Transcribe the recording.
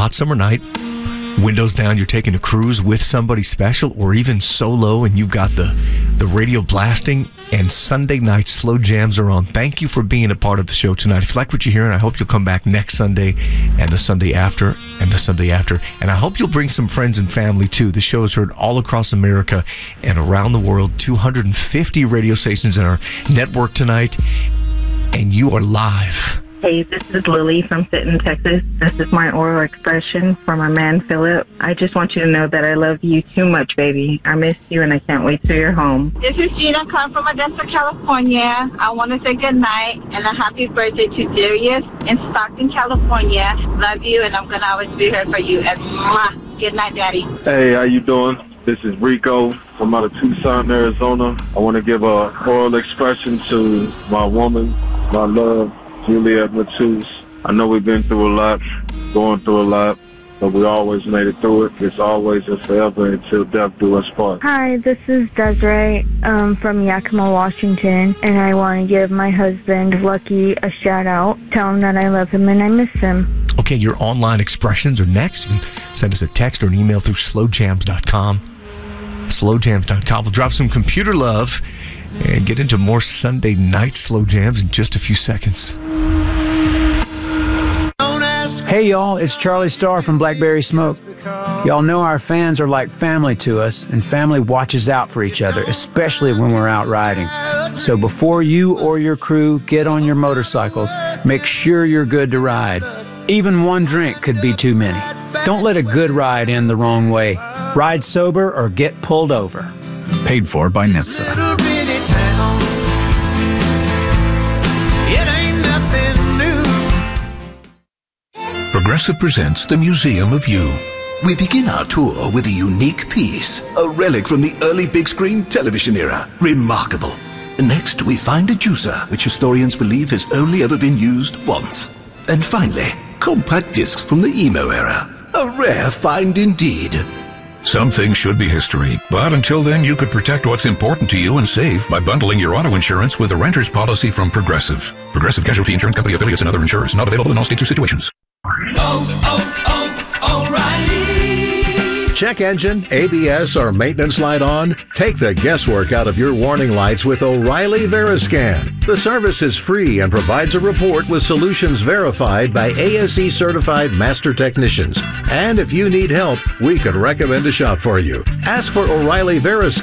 hot summer night, windows down, you're taking a cruise with somebody special or even solo, and you've got the radio blasting, and Sunday night slow jams are on. Thank you for being a part of the show tonight. If you like what you hear, and I hope you'll come back next Sunday and the Sunday after and the Sunday after. And I hope you'll bring some friends and family too. The show is heard all across America and around the world, 250 radio stations in our network tonight, and you are live. Hey, this is Lily from Fitton, Texas. This is my oral expression for my man, Philip. I just want you to know that I love you too much, baby. I miss you, and I can't wait till you're home. This is Gina calling from Augusta, California. I want to say good night and a happy birthday to Darius in Stockton, California. Love you, and I'm going to always be here for you. And mwah, good night, Daddy. Hey, how you doing? This is Rico from out of Tucson, Arizona. I want to give a oral expression to my woman, my love, Juliet Matus. I know we've been through a lot, going through a lot, but we always made it through it. It's always and forever until death do us part. Hi, this is Desiree from Yakima, Washington, and I want to give my husband, Lucky, a shout-out. Tell him that I love him and I miss him. Okay, your online expressions are next. You can send us a text or an email through slowjams.com. Slowjams.com. We'll drop some computer love and get into more Sunday night slow jams in just a few seconds. Hey y'all, it's Charlie Starr from Blackberry Smoke. Y'all know our fans are like family to us, and family watches out for each other, especially when we're out riding. So before you or your crew get on your motorcycles, make sure you're good to ride. Even one drink could be too many. Don't let a good ride end the wrong way. Ride sober or get pulled over. Paid for by NHTSA. Progressive presents the Museum of You. We begin our tour with a unique piece, a relic from the early big screen television era. Remarkable. Next, we find a juicer, which historians believe has only ever been used once. And finally, compact discs from the emo era. A rare find indeed. Some things should be history, but until then, you could protect what's important to you and save by bundling your auto insurance with a renter's policy from Progressive. Progressive Casualty Insurance Company affiliates and other insurers. Not available in all states or situations. O'Reilly. Check engine, ABS, or maintenance light on? Take the guesswork out of your warning lights with O'Reilly Veriscan. The service is free and provides a report with solutions verified by ASE certified master technicians. And if you need help, we could recommend a shop for you. Ask for O'Reilly Veriscan